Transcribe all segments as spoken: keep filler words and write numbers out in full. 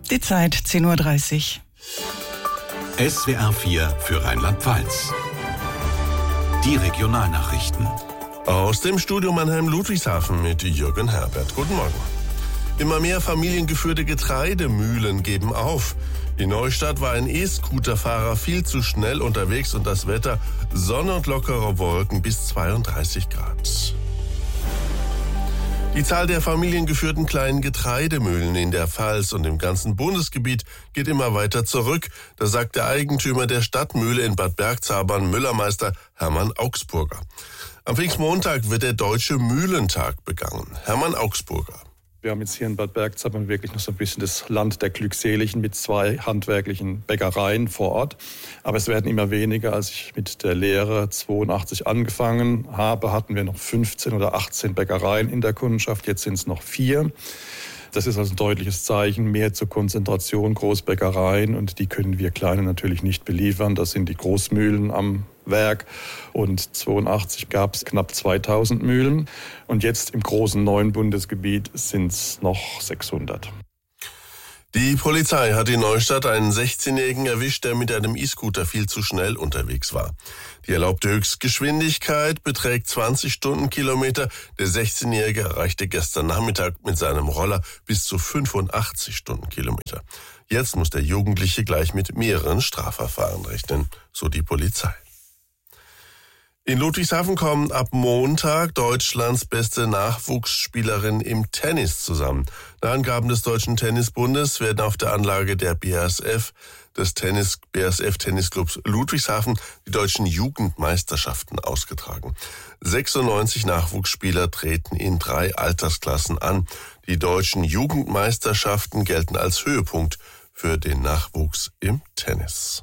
Die Zeit zehn Uhr dreißig. S W R vier für Rheinland-Pfalz. Die Regionalnachrichten. Aus dem Studio Mannheim-Ludwigshafen mit Jürgen Herbert. Guten Morgen. Immer mehr familiengeführte Getreidemühlen geben auf. In Neustadt war ein E-Scooter-Fahrer viel zu schnell unterwegs und das Wetter Sonne und lockere Wolken bis zweiunddreißig Grad. Die Zahl der familiengeführten kleinen Getreidemühlen in der Pfalz und im ganzen Bundesgebiet geht immer weiter zurück. Das sagt der Eigentümer der Stadtmühle in Bad Bergzabern, Müllermeister Hermann Augsburger. Am Pfingstmontag wird der Deutsche Mühlentag begangen. Hermann Augsburger. Wir haben jetzt hier in Bad Bergzabern wirklich noch so ein bisschen das Land der Glückseligen mit zwei handwerklichen Bäckereien vor Ort. Aber es werden immer weniger. Als ich mit der Lehre zweiundachtzig angefangen habe, hatten wir noch fünfzehn oder achtzehn Bäckereien in der Kundschaft. Jetzt sind es noch vier. Das ist also ein deutliches Zeichen, mehr zur Konzentration, Großbäckereien. Und die können wir Kleine natürlich nicht beliefern. Das sind die Großmühlen am Werk. Und zweiundachtzig gab es knapp zweitausend Mühlen. Und jetzt im großen neuen Bundesgebiet sind es noch sechshundert. Die Polizei hat in Neustadt einen sechzehnjährigen erwischt, der mit einem E-Scooter viel zu schnell unterwegs war. Die erlaubte Höchstgeschwindigkeit beträgt zwanzig Stundenkilometer. Der sechzehnjährige erreichte gestern Nachmittag mit seinem Roller bis zu fünfundachtzig Stundenkilometer. Jetzt muss der Jugendliche gleich mit mehreren Strafverfahren rechnen, so die Polizei. In Ludwigshafen kommen ab Montag Deutschlands beste Nachwuchsspielerinnen im Tennis zusammen. Nach Angaben des Deutschen Tennisbundes werden auf der Anlage der B A S F, des Tennis, B A S F Tennisclubs Ludwigshafen, die deutschen Jugendmeisterschaften ausgetragen. sechsundneunzig Nachwuchsspieler treten in drei Altersklassen an. Die deutschen Jugendmeisterschaften gelten als Höhepunkt für den Nachwuchs im Tennis.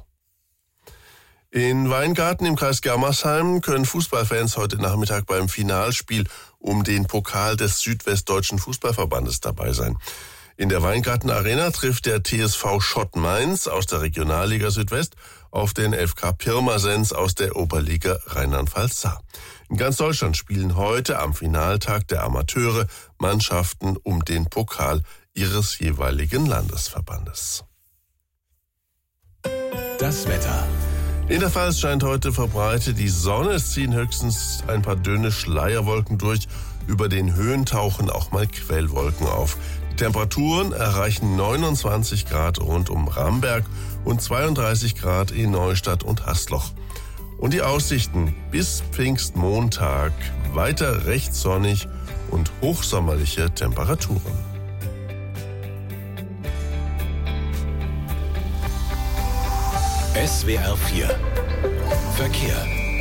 In Weingarten im Kreis Germersheim können Fußballfans heute Nachmittag beim Finalspiel um den Pokal des Südwestdeutschen Fußballverbandes dabei sein. In der Weingarten Arena trifft der T S V Schott Mainz aus der Regionalliga Südwest auf den F K Pirmasens aus der Oberliga Rheinland-Pfalz. In ganz Deutschland spielen heute am Finaltag der Amateure Mannschaften um den Pokal ihres jeweiligen Landesverbandes. Das Wetter. In der Pfalz scheint heute verbreitet die Sonne. Es ziehen höchstens ein paar dünne Schleierwolken durch. Über den Höhen tauchen auch mal Quellwolken auf. Die Temperaturen erreichen neunundzwanzig Grad rund um Ramberg und zweiunddreißig Grad in Neustadt und Hasloch. Und die Aussichten bis Pfingstmontag weiter recht sonnig und hochsommerliche Temperaturen. S W R vier Verkehr.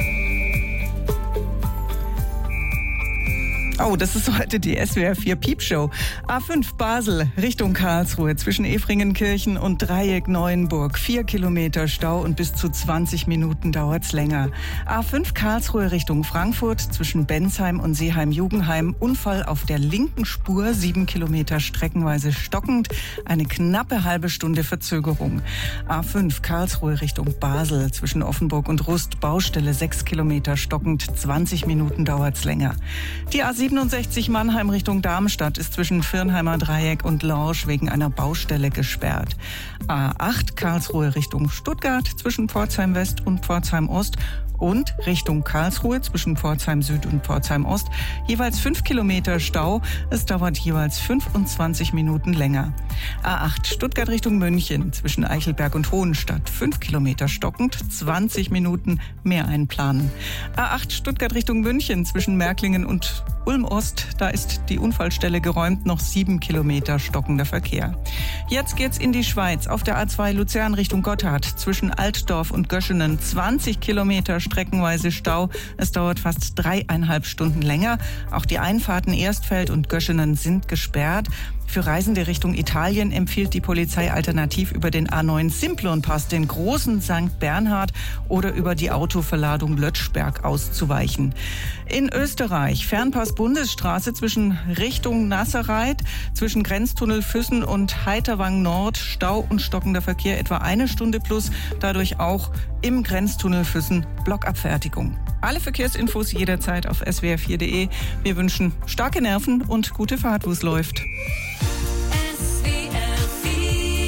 Oh, das ist heute die S W R vier Piepshow. A fünf Basel Richtung Karlsruhe zwischen Efringenkirchen und Dreieck Neuenburg. Vier Kilometer Stau und bis zu zwanzig Minuten dauert's länger. A fünf Karlsruhe Richtung Frankfurt zwischen Bensheim und Seeheim-Jugendheim. Unfall auf der linken Spur, sieben Kilometer streckenweise stockend. Eine knappe halbe Stunde Verzögerung. A fünf Karlsruhe Richtung Basel zwischen Offenburg und Rust. Baustelle sechs Kilometer stockend. zwanzig Minuten dauert's länger. Die A siebenundsechzig Mannheim Richtung Darmstadt ist zwischen Firnheimer Dreieck und Lorsch wegen einer Baustelle gesperrt. A acht Karlsruhe Richtung Stuttgart zwischen Pforzheim West und Pforzheim Ost und Richtung Karlsruhe zwischen Pforzheim Süd und Pforzheim Ost jeweils fünf Kilometer Stau. Es dauert jeweils fünfundzwanzig Minuten länger. A acht Stuttgart Richtung München zwischen Eichelberg und Hohenstadt fünf Kilometer stockend, zwanzig Minuten mehr einplanen. A acht Stuttgart Richtung München zwischen Märklingen und Ulm Ost, da ist die Unfallstelle geräumt, noch sieben Kilometer stockender Verkehr. Jetzt geht's in die Schweiz auf der A zwei Luzern Richtung Gotthard zwischen Altdorf und Göschenen zwanzig Kilometer streckenweise Stau. Es dauert fast dreieinhalb Stunden länger. Auch die Einfahrten Erstfeld und Göschenen sind gesperrt. Für Reisende Richtung Italien empfiehlt die Polizei alternativ über den A neun Simplonpass, den großen Sankt Bernhard, oder über die Autoverladung Lötschberg auszuweichen. In Österreich Fernpass Bundesstraße zwischen Richtung Nasserreit, zwischen Grenztunnel Füssen und Heiterwang Nord, Stau und stockender Verkehr etwa eine Stunde plus, dadurch auch im Grenztunnel Füssen Blockabfertigung. Alle Verkehrsinfos jederzeit auf S W R vier Punkt de. Wir wünschen starke Nerven und gute Fahrt, wo es läuft. S W R vier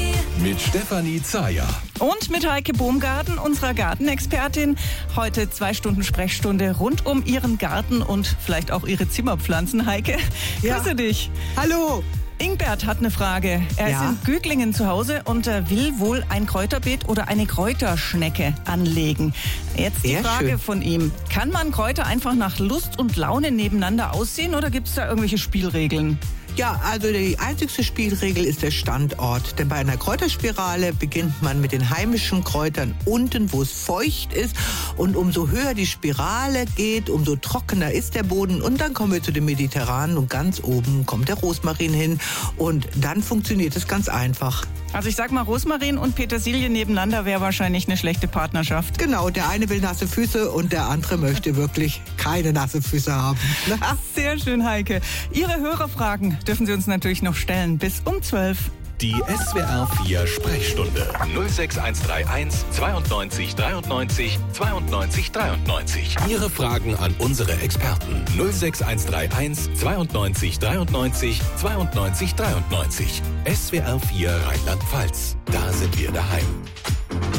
Mit Stefanie Zayer. Und mit Heike Bohmgarten, unserer Gartenexpertin. Heute zwei Stunden Sprechstunde rund um ihren Garten und vielleicht auch ihre Zimmerpflanzen. Heike, Ja. grüße dich. Hallo. Ingbert hat eine Frage. Er Ja. ist in Güglingen zu Hause und er will wohl ein Kräuterbeet oder eine Kräuterschnecke anlegen. Jetzt die Sehr Frage schön. von ihm. Kann man Kräuter einfach nach Lust und Laune nebeneinander aussehen oder gibt es da irgendwelche Spielregeln? Ja, also die einzigste Spielregel ist der Standort. Denn bei einer Kräuterspirale beginnt man mit den heimischen Kräutern unten, wo es feucht ist. Und umso höher die Spirale geht, umso trockener ist der Boden. Und dann kommen wir zu dem Mediterranen und ganz oben kommt der Rosmarin hin. Und dann funktioniert es ganz einfach. Also ich sag mal, Rosmarin und Petersilie nebeneinander wäre wahrscheinlich eine schlechte Partnerschaft. Genau, der eine will nasse Füße und der andere möchte wirklich keine nasse Füße haben. Sehr schön, Heike. Ihre Hörerfragen dürfen Sie uns natürlich noch stellen bis um zwölf. Die S W R vier Sprechstunde. null sechs eins drei eins zweiundneunzig dreiundneunzig zweiundneunzig dreiundneunzig. Ihre Fragen an unsere Experten. null sechs eins drei eins zweiundneunzig dreiundneunzig zweiundneunzig dreiundneunzig. S W R vier Rheinland-Pfalz. Da sind wir daheim.